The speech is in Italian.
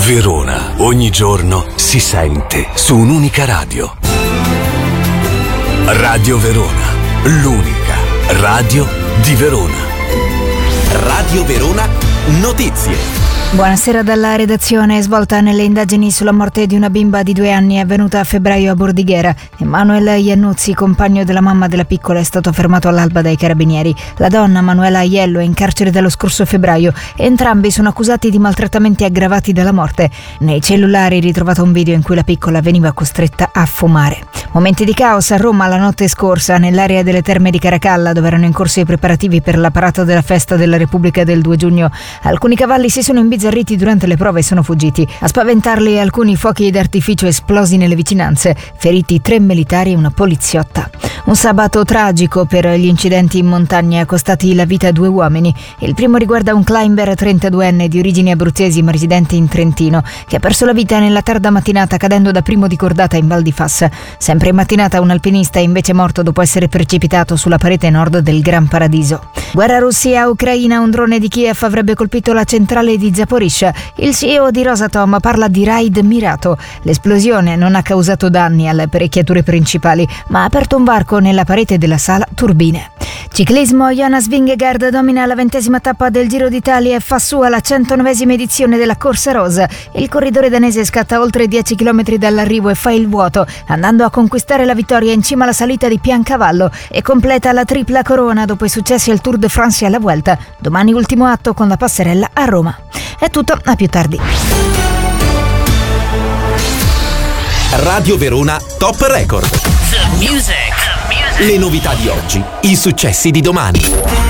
Verona, ogni giorno si sente su un'unica radio. Radio Verona, l'unica radio di Verona. Radio Verona Notizie. Buonasera dalla redazione. Svolta nelle indagini sulla morte di una bimba di 2 anni avvenuta a febbraio a Bordighera. Emanuele Iannuzzi, compagno della mamma della piccola, è stato fermato all'alba dai carabinieri. La donna, Manuela Aiello, è in carcere dallo scorso febbraio. Entrambi sono accusati di maltrattamenti aggravati dalla morte. Nei cellulari è ritrovato un video in cui la piccola veniva costretta a fumare. Momenti di caos a Roma la notte scorsa nell'area delle Terme di Caracalla, dove erano in corso i preparativi per la parata della festa della Repubblica del 2 giugno. Alcuni cavalli si sono imbizzarriti durante le prove e sono fuggiti. A spaventarli alcuni fuochi d'artificio esplosi nelle vicinanze, feriti 3 militari e una poliziotta. Un sabato tragico per gli incidenti in montagna costati la vita a 2 uomini. Il primo riguarda un climber 32enne di origini abruzzesi ma residente in Trentino, che ha perso la vita nella tarda mattinata cadendo da primo di cordata in Val di Fassa. Sempre in mattinata un alpinista è invece morto dopo essere precipitato sulla parete nord del Gran Paradiso. Guerra Russia-Ucraina, un drone di Kiev avrebbe colpito la centrale di Zaporizhzhia. Il CEO di Rosatom parla di raid mirato. L'esplosione non ha causato danni alle apparecchiature principali, ma ha aperto un varco nella parete della sala turbine. Ciclismo, Jonas Vingegaard domina la 20ª tappa del Giro d'Italia e fa sua la 109ª edizione della Corsa Rosa. Il corridore danese scatta oltre 10 km dall'arrivo e fa il vuoto, andando a conquistare la vittoria in cima alla salita di Piancavallo e completa la tripla corona dopo i successi al Tour de France e alla Vuelta. Domani ultimo atto con la passerella a Roma. È tutto, a più tardi. Radio Verona Top Record. The music. Le novità di oggi, i successi di domani.